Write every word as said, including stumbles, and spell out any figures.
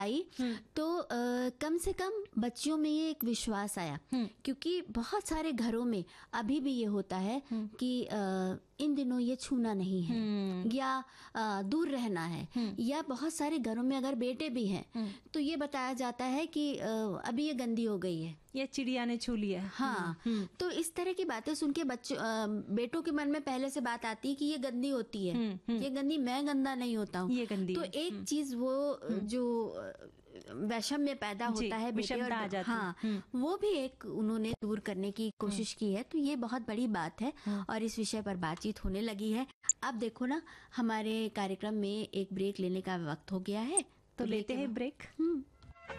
आई तो आ, कम से कम बच्चियों में ये एक विश्वास आया, क्योंकि बहुत सारे घरों में अभी भी ये होता है कि आ, इन दिनों ये छूना नहीं है या आ, दूर रहना है, या बहुत सारे घरों में अगर बेटे भी हैं तो ये बताया जाता है कि आ, अभी ये गंदी हो गई है, ये चिड़िया ने छू लिया। हाँ। तो इस तरह की बातें सुन के बच्चों बेटों के मन में पहले से बात आती है कि ये गंदी होती है, ये गंदी, मैं गंदा नहीं होता हूँ, ये गंदी। तो एक चीज वो जो वैषम्य में पैदा होता है, विषमता आ जाती, हाँ, वो भी एक उन्होंने दूर करने की कोशिश की है। तो ये बहुत बड़ी बात है और इस विषय पर बातचीत होने लगी है। अब देखो ना, हमारे कार्यक्रम में एक ब्रेक लेने का वक्त हो गया है, तो लेते हैं ब्रेक।